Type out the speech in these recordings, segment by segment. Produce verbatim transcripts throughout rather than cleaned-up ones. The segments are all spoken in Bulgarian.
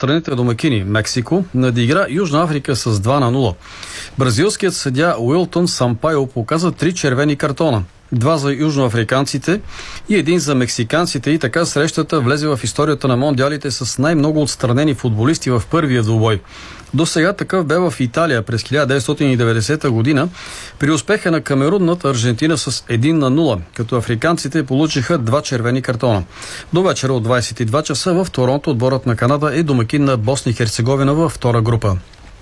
страните домакини Мексико надигра Южна Африка с два на нула. Бразилският съдия Уилтон Сампайо показа три червени картона. Два за южноафриканците и един за мексиканците, и така срещата влезе в историята на мондиалите с най-много отстранени футболисти в първия двубой. До сега такъв бе в Италия през хиляда деветстотин и деветдесета година при успеха на Камерун над Аржентина с един на нула, като африканците получиха два червени картона. До вечера от двадесет и два часа в Торонто отборът на Канада е домакин на Босна и Херцеговина във втора група.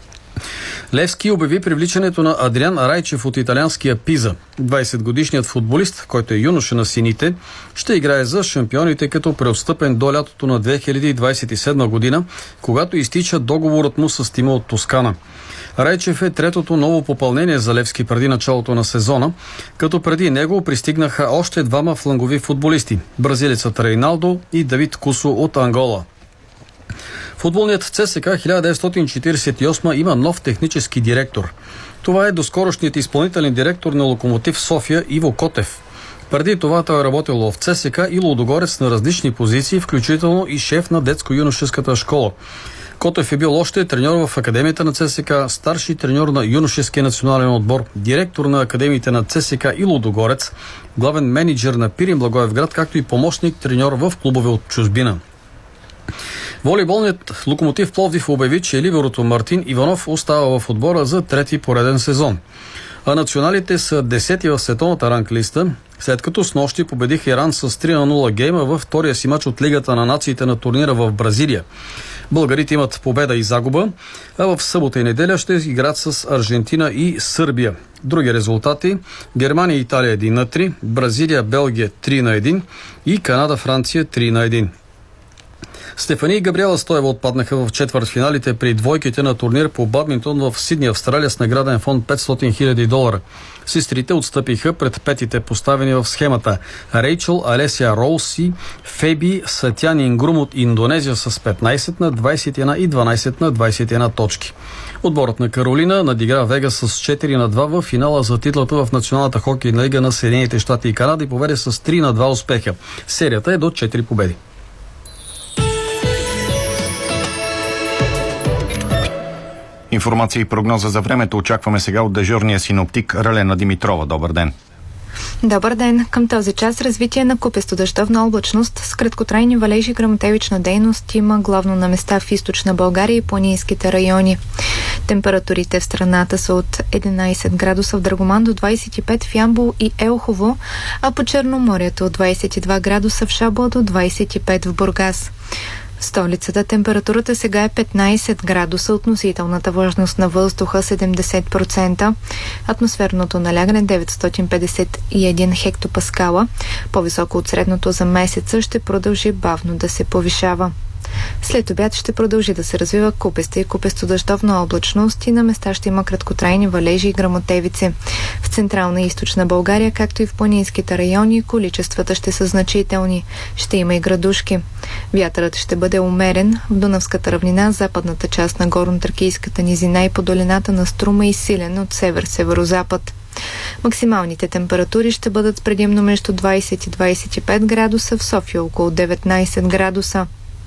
Левски обяви привличането на Адриан Райчев от италианския Пиза. двадесетгодишният футболист, който е юноша на сините, ще играе за шампионите като преотстъпен до лятото на две хиляди двадесет и седма година, когато изтича договорът му с тима от Тоскана. Райчев е третото ново попълнение за Левски преди началото на сезона, като преди него пристигнаха още двама флангови футболисти – бразилецът Рейналдо и Давид Кусо от Ангола. Футболният ЦСКА хиляда деветстотин четиридесет и осма има нов технически директор. Това е доскорошният изпълнителен директор на Локомотив София Иво Котев. Преди това той е работил в ЦСКА и Лудогорец на различни позиции, включително и шеф на детско-юношеската школа. Котев е бил още треньор в Академията на ЦСКА, старши треньор на юношеския национален отбор, директор на Академиите на ЦСКА и Лудогорец, главен мениджър на Пирин Благоевград, както и помощник треньор в клубове от чужбина. Волейболният Локомотив Пловдив обяви, че либерото Мартин Иванов остава в отбора за трети пореден сезон. А националите са десети в световната ранглиста, след като снощи победиха Иран с три на нула гейма във втория си мач от Лигата на нациите на турнира в Бразилия. Българите имат победа и загуба, а в събота и неделя ще играят с Аржентина и Сърбия. Други резултати: Германия и Италия един на три, Бразилия, Белгия три на един и Канада, Франция три на един. Стефани и Габриела Стоева отпаднаха в четвъртфиналите при двойките на турнир по бадминтон в Сидни, Австралия, с награден фонд петстотин хиляди долара. Сестрите отстъпиха пред петите поставени в схемата – Рейчел, Алесия Роуз и Феби Сатян Ингрум от Индонезия с петнадесет на двадесет и една и дванадесет на двадесет и една точки. Отборът на Каролина надигра Вегас с четири на два в финала за титлата в Националната хокейна лига на Съединените щати и Канада и поведе с три на два успеха. Серията е до четири победи. Информация и прогноза за времето очакваме сега от дежурния синоптик Ралена Димитрова. Добър ден! Добър ден! Към този час развитие на купесто дъждовна облачност с краткотрайни валежи и гръмотевична дейност има главно на места в източна България и планинските райони. Температурите в страната са от единадесет градуса в Драгоман до двадесет и пет в Ямбол и Елхово, а по Черноморието от двадесет и два градуса в Шабла до двадесет и пет в Бургас. В столицата температурата сега е петнадесет градуса, относителната влажност на въздуха седемдесет процента, атмосферното налягане деветстотин петдесет и един хектопаскала, по-високо от средното за месеца, ще продължи бавно да се повишава. След обяд ще продължи да се развива купеста и купесто-дъждовна облачност и на места ще има краткотрайни валежи и гръмотевици. В централна и източна България, както и в планинските райони, количествата ще са значителни. Ще има и градушки. Вятърът ще бъде умерен в Дунавската равнина, западната част на горно-тракийската низина и по долината на Струма и силен от север-северозапад. Максималните температури ще бъдат предимно между двадесет и двадесет и пет градуса, в София около деветнадесет градуса.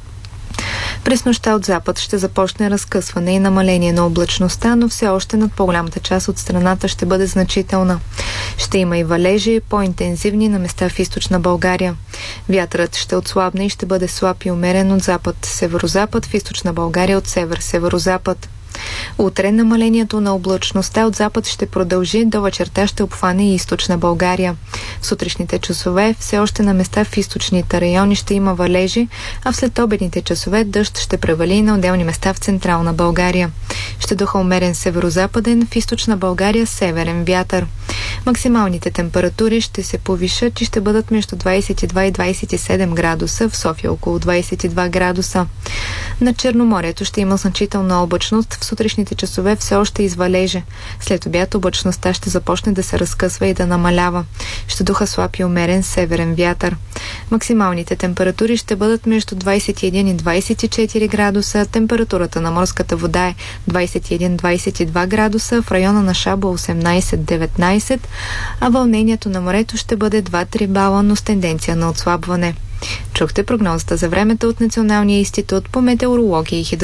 През нощта от запад ще започне разкъсване и намаление на облачността, но все още над по-голямата част от страната ще бъде значителна. Ще има и валежи, по-интензивни на места в източна България. Вятърът ще отслабне и ще бъде слаб и умерен от запад-северозапад, в източна България от север-северозапад. Утре намалението на облачността от запад ще продължи, до вечерта ще обхване и източна България. В сутрешните часове все още на места в източните райони ще има валежи, а в следобедните часове дъжд ще превали и на отделни места в централна България. Ще духа умерен северозападен, в източна България северен вятър. Максималните температури ще се повишат и ще бъдат между двадесет и два и двадесет и седем градуса, в София около двадесет и два градуса. На Черноморието ще има значителна облачност, в сутрешните часове все още извалеже. След обяд облачността ще започне да се разкъсва и да намалява. Ще духа слаб и умерен северен вятър. Максималните температури ще бъдат между двадесет и един и двадесет и четири градуса. Температурата на морската вода е двадесет и един до двадесет и два градуса, в района на Шабла осемнадесет до деветнадесет, а вълнението на морето ще бъде два до три бала, но с тенденция на отслабване. Чухте прогнозата за времето от Националния институт по метеорология и хидрология.